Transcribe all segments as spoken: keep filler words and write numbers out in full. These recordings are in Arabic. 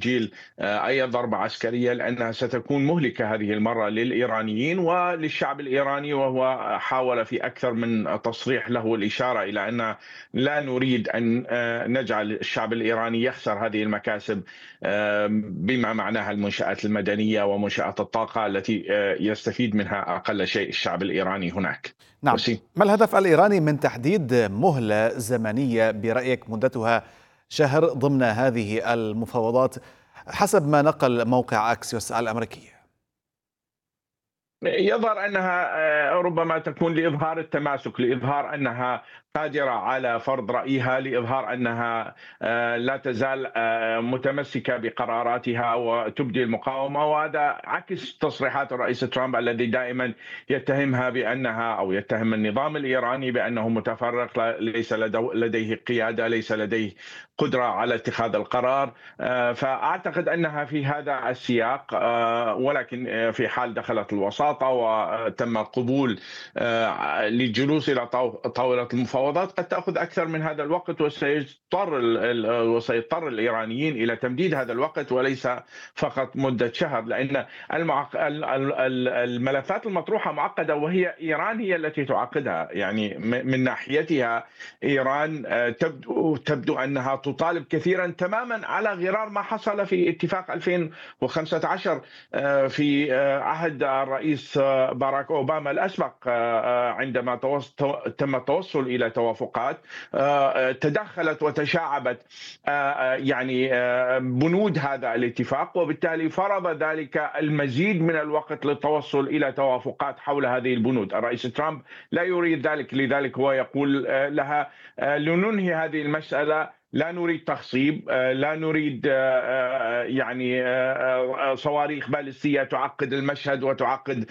تسجيل أي ضربة عسكرية، لأنها ستكون مهلكة هذه المرة للإيرانيين وللشعب الإيراني. وهو حاول في أكثر من تصريح له الإشارة إلى أن لا نريد أن نجعل الشعب الإيراني يخسر هذه المكاسب بما معناها المنشآت المدنية ومنشآت الطاقة التي يستفيد منها أقل شيء الشعب الإيراني هناك. نعم، وسيم. ما الهدف الإيراني من تحديد مهلة زمنية برأيك مدتها شهر ضمن هذه المفاوضات حسب ما نقل موقع أكسيوس الأمريكي؟ يظهر أنها ربما تكون لإظهار التماسك، لإظهار أنها قادرة على فرض رأيها، لإظهار أنها لا تزال متمسكة بقراراتها وتبدي المقاومة. وهذا عكس تصريحات الرئيس ترامب الذي دائما يتهمها بأنها أو يتهم النظام الإيراني بأنه متفرق، ليس لديه قيادة، ليس لديه قدرة على اتخاذ القرار. فأعتقد أنها في هذا السياق، ولكن في حال دخلت الوساطة وتم القبول للجلوس إلى طاولة المفاوضات قد تأخذ أكثر من هذا الوقت، وسيضطر وسيضطر الإيرانيين إلى تمديد هذا الوقت وليس فقط مدة شهر، لأن الملفات المطروحة معقدة وهي إيران هي التي تعقدها. يعني من ناحيتها إيران تبدو تبدو أنها تطالب كثيرا تماما على غرار ما حصل في اتفاق ألفين وخمسة عشر في عهد الرئيس باراك أوباما الأسبق، عندما تم التوصل إلى توافقات تدخلت وتشعبت يعني بنود هذا الاتفاق، وبالتالي فرض ذلك المزيد من الوقت للتوصل إلى توافقات حول هذه البنود. الرئيس ترامب لا يريد ذلك، لذلك هو يقول لها لننهي هذه المسألة، لا نريد تخصيب، لا نريد يعني صواريخ باليستية تعقد المشهد وتعقد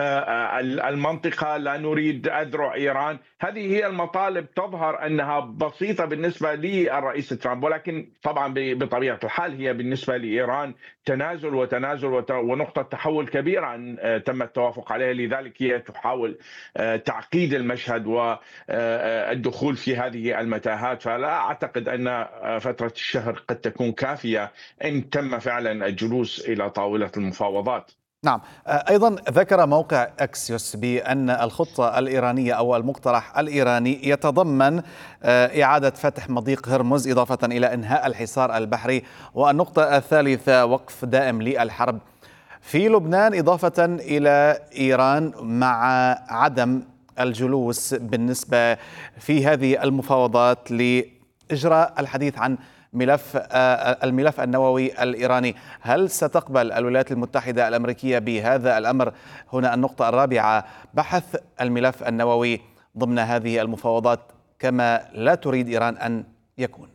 المنطقة، لا نريد أذرع إيران. هذه هي المطالب، تظهر أنها بسيطة بالنسبة للرئيس ترامب، ولكن طبعا بطبيعة الحال هي بالنسبة لإيران تنازل وتنازل ونقطة تحول كبيرة تم التوافق عليها. لذلك هي تحاول تعقيد المشهد والدخول في هذه المتاهات. فلا أعتقد أن فترة الشهر قد تكون كافية إن تم فعلا الجلوس إلى طاولة المفاوضات. نعم، أيضا ذكر موقع أكسيوس بأن الخطة الإيرانية أو المقترح الإيراني يتضمن إعادة فتح مضيق هرمز إضافة إلى إنهاء الحصار البحري، والنقطة الثالثة وقف دائم للحرب في لبنان إضافة إلى إيران مع عدم الجلوس بالنسبة في هذه المفاوضات لإجراء الحديث عن ملف الملف النووي الإيراني. هل ستقبل الولايات المتحدة الأمريكية بهذا الأمر؟ هنا النقطة الرابعة، بحث الملف النووي ضمن هذه المفاوضات كما لا تريد إيران أن يكون.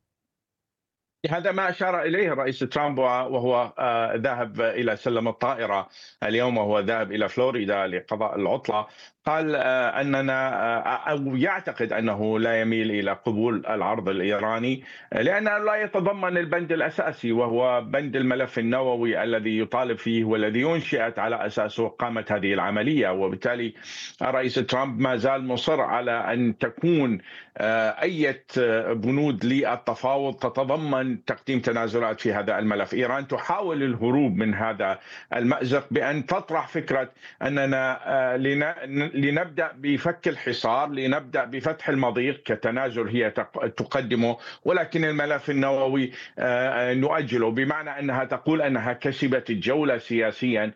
هذا ما أشار إليه الرئيس ترامب وهو ذاهب إلى سلم الطائرة اليوم، وهو ذاهب إلى فلوريدا لقضاء العطلة. قال أننا أو يعتقد أنه لا يميل إلى قبول العرض الإيراني لأنه لا يتضمن البند الأساسي، وهو بند الملف النووي الذي يطالب فيه والذي أنشئت على أساسه قامت هذه العملية. وبالتالي الرئيس ترامب ما زال مصر على أن تكون أي بنود للتفاوض تتضمن تقديم تنازلات في هذا الملف. إيران تحاول الهروب من هذا المأزق بأن تطرح فكرة أننا لنبدأ بفك الحصار، لنبدأ بفتح المضيق كتنازل هي تقدمه، ولكن الملف النووي نؤجله، بمعنى أنها تقول أنها كسبت الجولة سياسيا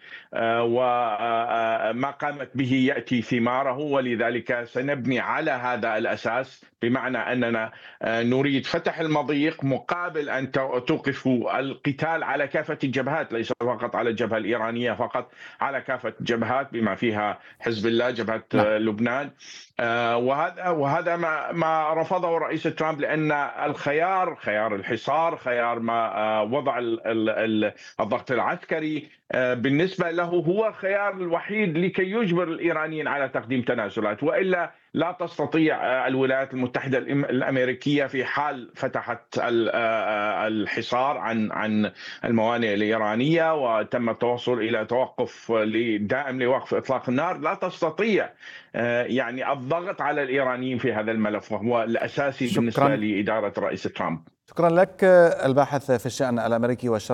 وما قامت به يأتي ثماره، ولذلك سنبني على هذا الأساس، بمعنى أننا نريد فتح المضيق مقابل أن توقفوا القتال على كافة الجبهات، ليس فقط على الجبهة الإيرانية، فقط على كافة الجبهات بما فيها حزب الله، جبهة لبنان. وهذا وهذا ما ما رفضه الرئيس ترامب، لأن الخيار خيار الحصار، خيار ما وضع الضغط العسكري بالنسبة له هو الخيار الوحيد لكي يجبر الإيرانيين على تقديم تنازلات، وإلا لا تستطيع الولايات المتحدة الأمريكية في حال فتحت الحصار عن عن الموانئ الإيرانية وتم التوصل إلى توقف دائم لوقف إطلاق النار، لا تستطيع يعني الضغط على الإيرانيين في هذا الملف، وهو الأساسي بالنسبة لإدارة الرئيس ترامب. شكرا لك الباحث في الشأن الأمريكي والشرق